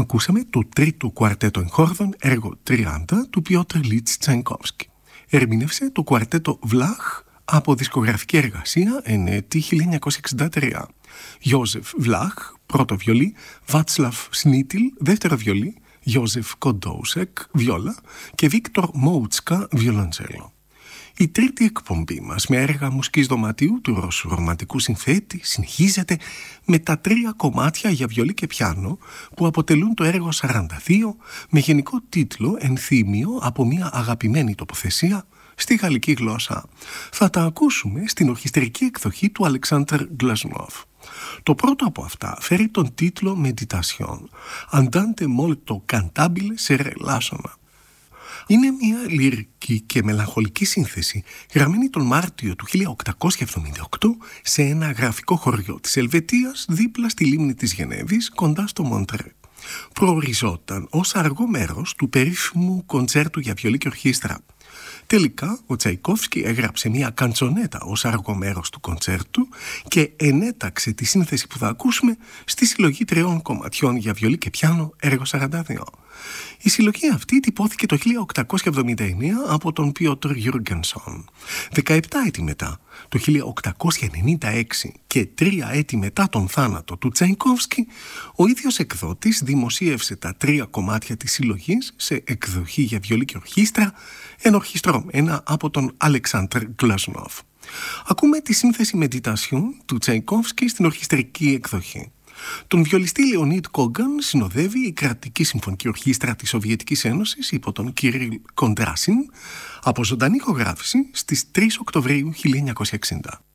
Ακούσαμε το τρίτο κουαρτέτο εγχόρδων, έργο 30 του Πιότρ Λίτς Τσαϊκόφσκι. Ερμήνευσε το κουαρτέτο Βλάχ από δισκογραφική εργασία εν έτη 1963. Γιώζεφ Βλάχ, πρώτο βιολί, Βάτσλαφ Σνίτιλ, δεύτερο βιολί, Γιώζεφ Κοντόουσεκ, βιόλα και Βίκτορ Μόουτσκα, βιολοντσέλο. Η τρίτη εκπομπή μας με έργα μουσικής δωματίου του Ρώσου ρομαντικού συνθέτη συνεχίζεται με τα τρία κομμάτια για βιολί και πιάνο που αποτελούν το έργο 42 με γενικό τίτλο «Ενθύμιο από μια αγαπημένη τοποθεσία» στη γαλλική γλώσσα. Θα τα ακούσουμε στην ορχιστρική εκδοχή του Αλεξάνδρ Γκλαζνόφ. Το πρώτο από αυτά φέρει τον τίτλο «Meditation» «Andante molto cantabile se relazona». Είναι μια λυρική και μελαγχολική σύνθεση γραμμένη τον Μάρτιο του 1878 σε ένα γραφικό χωριό της Ελβετίας δίπλα στη λίμνη της Γενέβης κοντά στο Μοντρέ. Προοριζόταν ως αργό μέρος του περίφημου κοντσέρτου για βιολί και ορχήστρα. Τελικά, ο Τσαϊκόφσκι έγραψε μια καντσονέτα ως αργό μέρος του κοντσέρτου και ενέταξε τη σύνθεση που θα ακούσουμε στη συλλογή 3 κομματιών για βιολί και πιάνο, έργο 42. Η συλλογή αυτή τυπώθηκε το 1879 από τον Πιότρ Γιούργενσον. 17 έτη μετά, το 1896 και 3 έτη μετά τον θάνατο του Τσαϊκόφσκι, ο ίδιος εκδότης δημοσίευσε τα 3 κομμάτια της συλλογής σε εκδοχή για βιολί και ορχήστρα, ενορχιστρώμενα από τον Αλεξάνδρ Γκλαζνόφ. Ακούμε τη σύνθεση Meditation του Τσαϊκόφσκι στην ορχιστρική εκδοχή. Τον βιολιστή Λεωνίδ Κόγκαν συνοδεύει η κρατική συμφωνική ορχήστρα της Σοβιετικής Ένωσης υπό τον Κυρίλ Κοντράσιν από ζωντανή ηχογράφηση στις 3 Οκτωβρίου 1960.